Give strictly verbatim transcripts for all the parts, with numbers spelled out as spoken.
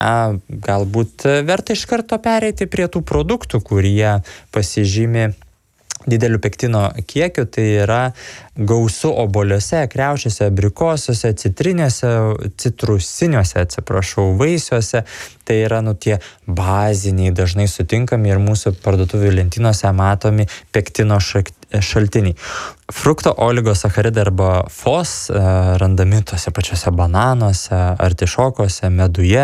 a, galbūt verta iš karto pereiti prie tų produktų, kurie pasižymi dideliu pektino kiekiu, tai yra gausu obuoliuose, kriaušėse, abrikosuose, citrinėse, citrusiniuose, atsiprašau, vaisiuose. Tai yra nu tie baziniai, dažnai sutinkami ir mūsų parduotuvių lentynose matomi pektino šaltiniai. Frukto oligosacharidai arba fos randami tose pačiose bananuose, artišokose, meduje.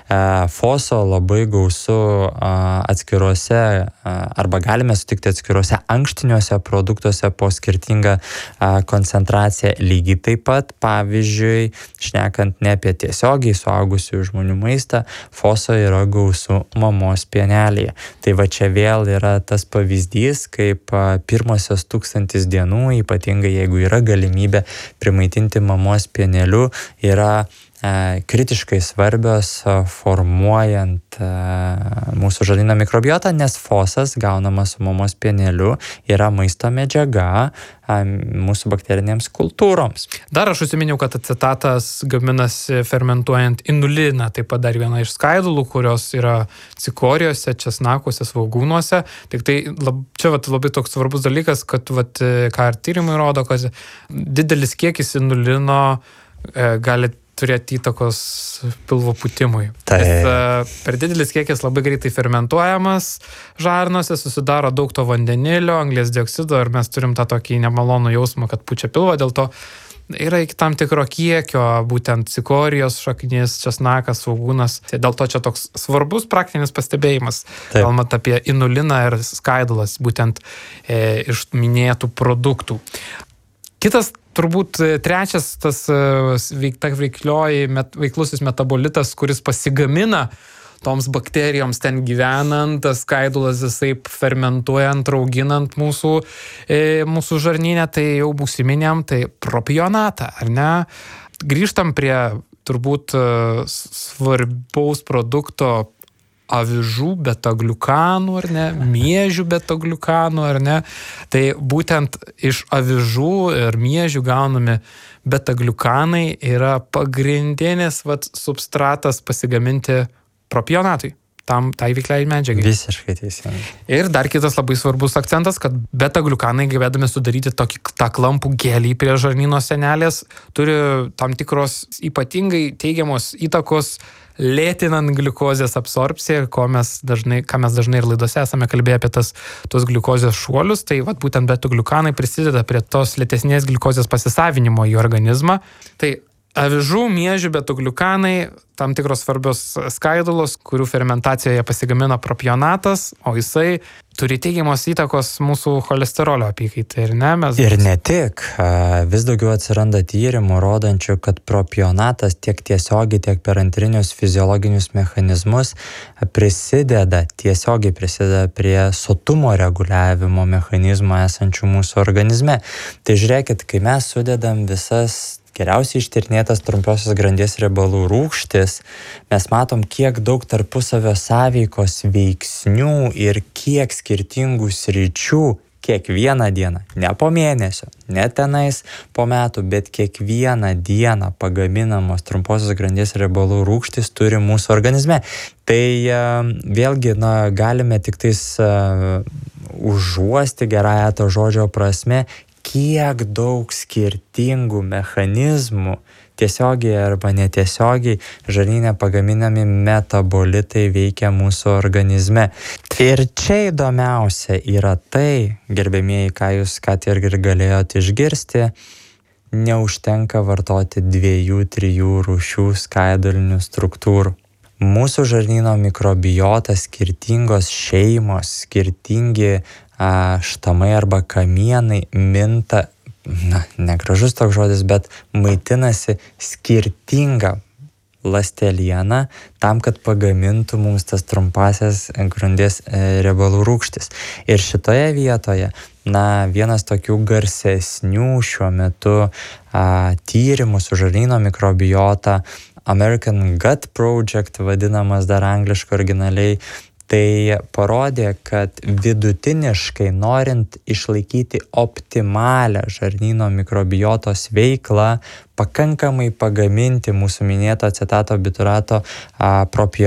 Foso labai gausu atskiruose arba galime sutikti atskiruose ankštiniuose produktuose po skirtingą koncentraciją. Lygiai taip pat, pavyzdžiui, šnekant ne apie tiesiogiai suaugusių žmonių maistą, foso yra gausu mamos pienelėje. Tai va čia vėl yra tas pavyzdys, kaip pirmosios tūkstantis dienų, ypatingai jeigu yra galimybė primaitinti mamos pieneliu, yra e, kritiškai svarbios formuojant e, mūsų žarnyno mikrobiotą, nes fosas gaunamas su mamos pieneliu yra maisto medžiaga e, mūsų bakterinėms kultūroms. Dar aš užsiminiau, kad acetatas gaminasi fermentuojant inuliną, taip pat dar viena iš skaidulų, kurios yra cikorijose, česnakuose, svogūnuose. Tik tai lab, čia vat, labai toks svarbus dalykas, kad vat, ką ir tyrimai rodo, kad didelis kiekis inulino e, gali turėti įtakos pilvo pūtimui. Tai Nes, per didelis kiekis labai greitai fermentuojamas žarnose, susidaro daug to vandenilio, anglies dioksido ir mes turim tą tokį nemalonų jausmą, kad pučia pilvą, dėl to yra iki tam tikro kiekio, būtent cikorijos šaknis, česnakas, svogūnas. Dėl to čia toks svarbus praktinis pastebėjimas, kalbant apie inuliną ir skaidulas, būtent e, iš minėtų produktų. Kitas, turbūt trečias tas veikta veiklioji met, veiklusis metabolitas, kuris pasigamina toms bakterijoms ten gyvenant, tas skaidulas visai fermentuojant, rauginant mūsų, e, mūsų žarnyne, tai jau užsiminėm, tai propionatą, ar ne? Grįžtam prie turbūt svarbaus produkto avižų beta-gliukanų, ar ne, miežių beta-gliukanų, ar ne. Tai būtent iš avižų ir miežių gaunami beta-gliukanai yra pagrindinis vat, substratas pasigaminti propionatui, tam tai veikliai medžiagai. Visiškai teisingai. Ir dar kitas labai svarbus akcentas, kad beta-gliukanai, gebėdami sudaryti tokį tą klampų gelį prie žarnyno sienelės, turi tam tikros ypatingai teigiamos įtakos lėtinant gliukozės absorpciją, ko mes dažnai, ką mes dažnai ir laidose esame kalbėję apie tas, tos gliukozės šuolius, tai vat, būtent beta-gliukanai prisideda prie tos lėtesnės gliukozės pasisavinimo į organizmą. Tai avižų, miežių, beta-gliukanai, tam tikros svarbios skaidulos, kurių fermentacijoje pasigamina propionatas, o jisai turi teigiamos įtakos mūsų cholesterolio apykaitai, ir ne? Mes... Ir ne tik. Vis daugiau atsiranda tyrimų, rodančių, kad propionatas tiek tiesiogiai, tiek per antrinius fiziologinius mechanizmus prisideda, tiesiogiai prisideda prie sotumo reguliavimo mechanizmo esančių mūsų organizme. Tai žiūrėkit, kai mes sudedam visas geriausiai ištirnėtas trumpiosios grandies riebalų rūgštis, mes matom, kiek daug tarpusavio sąveikos veiksnių ir kiek skirtingų sričių kiekvieną dieną, ne po mėnesio, ne tenais po metų, bet kiekvieną dieną pagaminamos trumposios grandies riebalų rūgštys turi mūsų organizme. Tai vėlgi, na, galime tik tais uh, užuosti gerąją to žodžio prasme, kiek daug skirtingų mechanizmų tiesiogiai arba netiesiogiai žarnyne pagaminami metabolitai veikia mūsų organizme. Ir čia įdomiausia yra tai, gerbėmieji, ką jūs ką ir galėjote išgirsti, neužtenka vartoti dviejų, trijų rūšių skaidulinių struktūrų. Mūsų žarnyno mikrobiota, skirtingos šeimos, skirtingi štamai arba kamienai minta, na, negražus toks žodis, bet maitinasi skirtingą ląstelieną tam, kad pagamintų mums tas trumpasias grandies riebalų rūgštis. Ir šitoje vietoje, na, vienas tokių garsesnių šiuo metu a, tyrimų su žarnyno mikrobiota, American Gut Project vadinamas dar angliškai originaliai, tai parodė, kad vidutiniškai norint išlaikyti optimalią žarnyno mikrobiotos veiklą, pakankamai pagaminti mūsų minėto acetato biturato propionatą